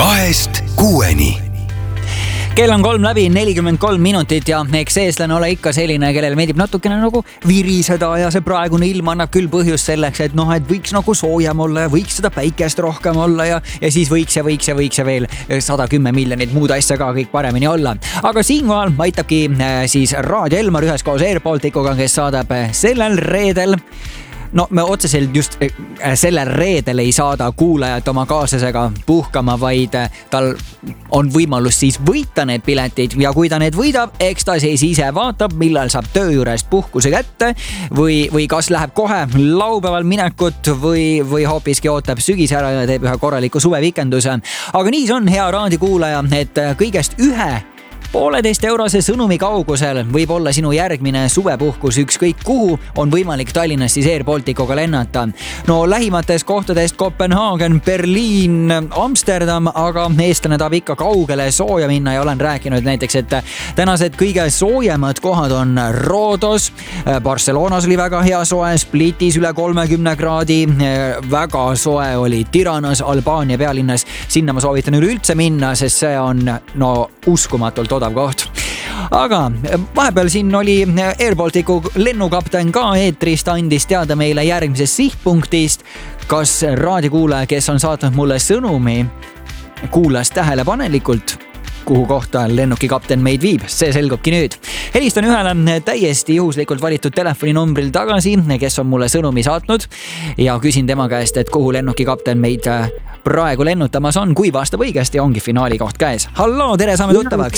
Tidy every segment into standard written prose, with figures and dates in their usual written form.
2-6. Kell on 3:43 ja eks eestlane ole ikka selline, kellel meeldib natukene nagu viriseda ja see praegune ilm annab küll põhjust selleks, et et võiks nagu soojem olla ja võiks seda päikest rohkem olla ja siis võiks ja veel 110 miljonit muud asja ka kõik paremini olla. Aga siinkohal aitabki siis Raadio Elmar üheskoos Air Balticuga, kes saadab sellel reedel. No me otseselt just sellel reedel ei saada kuulajat oma kaaslasega puhkama, vaid tal on võimalus siis võita need piletid ja kui ta need võidab, eks ta siis ise vaatab, millal saab töö juurest puhkuse kätte või kas läheb kohe laupäeval minekut või hoopiski ootab sügis ära ja teeb ühe korraliku suvevikenduse. Aga nii see on, hea raadiokuulaja, et kõigest 1,5 eurose sõnumi kaugusel võib olla sinu järgmine suvepuhkus ükskõik kuhu, on võimalik Tallinnast siis Air Balticuga lennata. No lähimatest kohtadest Kopenhaagen, Berliin, Amsterdam, aga eestlane tahab ikka kaugele sooja minna ja olen rääkinud näiteks, et tänased kõige soojemad kohad on Rhodos, Barcelonas oli väga hea soe, Splitis üle 30 kraadi, väga soe oli Tiranas, Albaania pealinnas, sinna ma soovitan üleüldse minna, sest see on uskumatult odav koht. Aga vahepeal siin oli Air Balticu lennukapten ka eetris, ta andis teada meile järgmisest sihtpunktist. Kas raadiokuulaja, kes on saatnud mulle sõnumi, kuulas tähelepanelikult, kuhu kohta lennukikapten meid viib? See selgubki nüüd. Helistan ühele täiesti juhuslikult valitud telefoninombril tagasi, kes on mulle sõnumi saatnud ja küsin tema käest, et kuhu lennukikapten meid praegu lennutamas on. Kui vastab õigesti, ongi finaali koht käes. Halloo, tere, saame tuttavaks.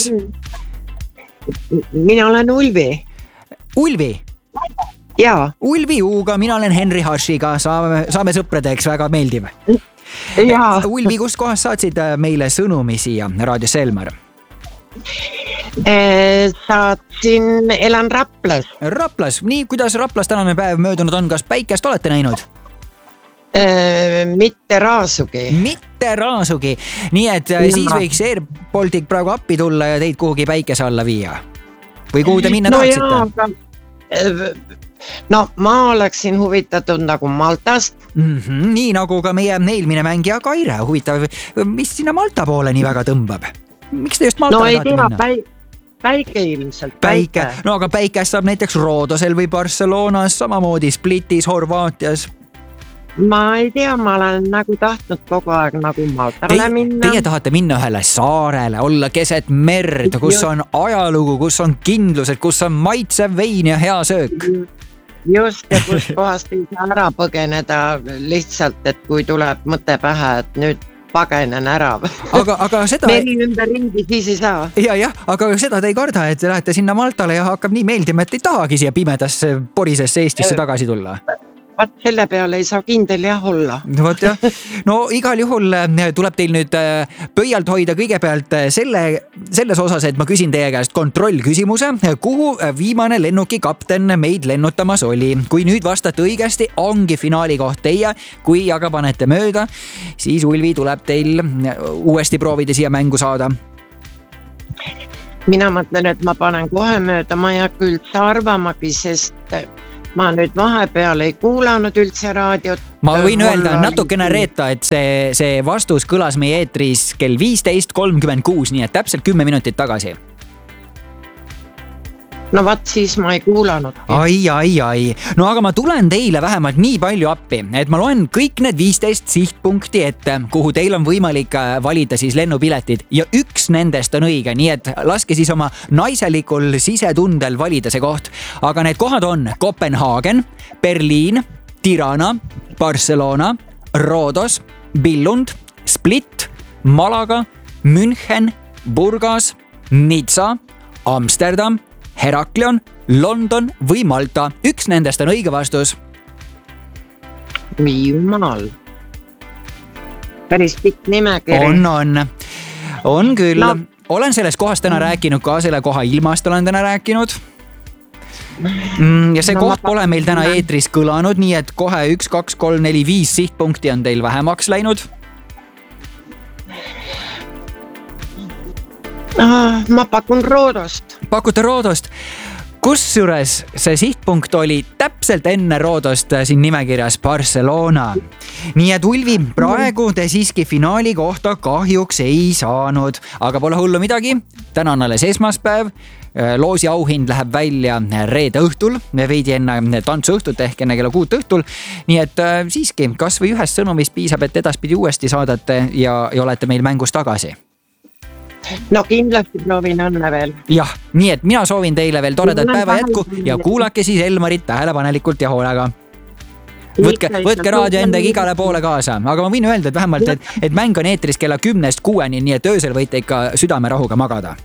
Mina olen Ulvi. Ulvi? Jaa. Ulvi Uuga, mina olen Henri Hashiga, saame sõpradeks, väga meeldiv. Jaa. Ulvi, kust kohast saatsid meile sõnumi siia Raadio Elmar? Saatsin, elan Raplas. Raplas, nii, kuidas Raplas tänane päev möödunud on, kas päikest olete näinud? Mitte raasugi. Mitte raasugi. Nii et siis võiks Air Baltic praegu appi tulla ja teid kuhugi päikese alla viia. Või kuhu te minna tahtsite? No ma oleksin huvitatud nagu Maltast. Nii nagu ka meie eelmine mängija Kaire. Huvitav, mis sinna Malta poole nii väga tõmbab? Miks te just Malta tahate minna? Päike ilmselt. Päike. No aga päikest saab näiteks Rhodosel või Barcelonas, samamoodi Splitis, Horvaatias. Ma ei tea, ma olen nagu tahtnud kogu aeg nagu Maltale minna. Teie tahate minna ühele saarele, olla keset merd, kus on ajalugu, kus on kindlused, kus on maitsev vein ja hea söök. Just, ja kus kohast ei saa ära põgeneda lihtsalt, et kui tuleb mõte pähe, et nüüd pagenen ära. Aga seda... Meri ümber ringi siis ei saa. Ja, aga seda te ei karda, et lähete sinna Maltale ja hakkab nii meeldima, et ei tahagi siia pimedasse porisesse Eestisse tagasi tulla. Vaat selle peale ei saa kindel jah olla. No igal juhul tuleb teil nüüd pöialt hoida kõigepealt selles osas, et ma küsin teie käest kontrollküsimuse, kuhu viimane lennukikapten meid lennutamas oli. Kui nüüd vastate õigesti, ongi finaali koht teie. Kui aga panete mööda, siis Ulvi tuleb teil uuesti proovida siia mängu saada. Mina mõtlen, et ma panen kohe mööda, ma ei hakka üldse arvamagi, sest ma nüüd vahepeal ei kuulanud üldse raadiot. Ma võin öelda natukene reeta, et see vastus kõlas meie eetris kell 15:36, nii et täpselt 10 minutit tagasi. No vaat siis ma ei kuulanud. Ai. No aga ma tulen teile vähemalt nii palju appi, et ma loen kõik need 15 sihtpunkti ette, kuhu teil on võimalik valida siis lennupiletid ja üks nendest on õige, nii et laske siis oma naiselikul sisetundel valida see koht. Aga need kohad on Kopenhaagen, Berliin, Tirana, Barcelona, Rhodos, Billund, Split, Malaga, München, Burgas, Nizza, Amsterdam, Heraklion, London või Malta. Üks nendest on õige vastus. Jumal. Päris pikk nimekiri. On küll. No. Olen sellest kohast täna rääkinud ka, selle koha ilmast olen täna rääkinud. Ja see koht pole meil täna eetris kõlanud, nii et kohe 1, 2, 3, 4, 5 sihtpunkti on teil vähemaks läinud. Ma pakun Rhodost. Pakute Rhodost. Kusjuures see sihtpunkt oli täpselt enne Rodost siin nimekirjas Barcelona. Nii et Ulvi, praegu te siiski finaali kohta kahjuks ei saanud, aga pole hullu midagi. Täna on alles esmaspäev. Loosi auhind läheb välja reede õhtul, veidi enne tantsuõhtut ehk enne kella 6 õhtul. Nii et siiski, kas või ühest sõnumist piisab, et edaspidi uuesti saadate ja olete meil mängus tagasi. No kindlasti proovin õnne veel. Jah, nii et mina soovin teile veel toredat päeva jätku ja kuulake siis Elmarit tähelepanelikult ja hoolega. Võtke raadio endaga igale poole kaasa, aga ma võin öelda, et vähemalt, et mäng on eetris kella 10-6, nii et öösel võite ikka südamerahuga magada.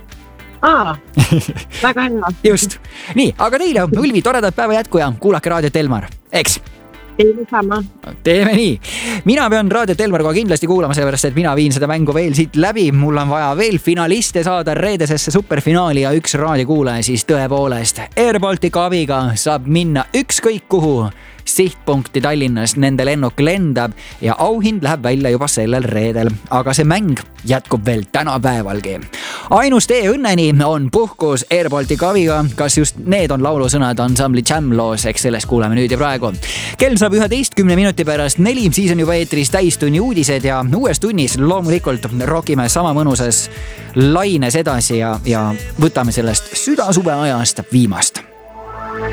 Väga hea. Just. Nii, aga teile, Ulvi, toredat päeva jätku ja kuulake raadiot Elmar. Eks? Teeme sama. Teeme nii. Mina pean raadiot Elmar kohe kindlasti kuulama, sellepärast, et mina viin seda mängu veel siit läbi. Mul on vaja veel finaliste saada reedesesse superfinaali ja üks raadiokuulaja siis tõepoolest. Air Baltic abiga saab minna ükskõik kuhu. Sihtpunkti Tallinnas nende lennuk lendab ja auhind läheb välja juba sellel reedel. Aga see mäng jätkub veel tänapäevalgi. Ainus tee õnneni on puhkus Air Baltic abiga. Kas just need on laulusõnad ansambli Jam loos, eks sellest kuuleme nüüd ja praegu. Kell saab 11 minuti pärast 4, siis on juba eetris täistunni uudised ja uues tunnis loomulikult rokime sama mõnusas laines edasi ja võtame sellest südasuve ajast viimast.